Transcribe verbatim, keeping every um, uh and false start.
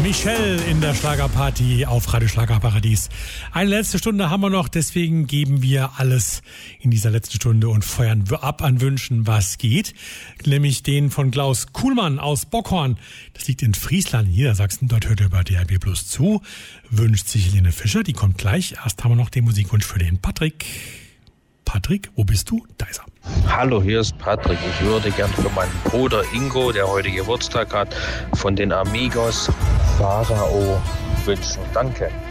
Michelle in der Schlagerparty auf Radio Schlagerparadies. Eine letzte Stunde haben wir noch, deswegen geben wir alles in dieser letzten Stunde und feuern ab an Wünschen, was geht. Nämlich den von Klaus Kuhlmann aus Bockhorn. Das liegt in Friesland, Niedersachsen. Dort hört er über D R B Plus zu. Wünscht sich Helene Fischer, die kommt gleich. Erst haben wir noch den Musikwunsch für den Patrick. Patrick, wo bist du? Da ist er. Hallo, hier ist Patrick. Ich würde gern für meinen Bruder Ingo, der heute Geburtstag hat, von den Amigos Pharao wünschen. Danke.